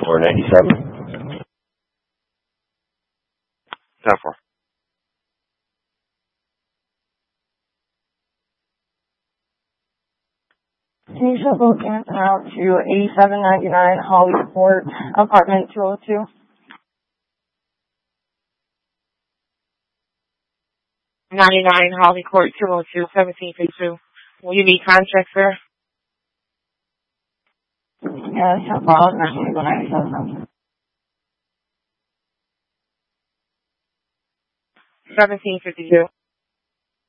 497. 10-4. Can you shuttle Canton out to 8799 Holly Court, apartment 202? 99 Holly Court, 202, 1752. Will you need contract, sir? Yeah, that's no problem. 9197. 1752.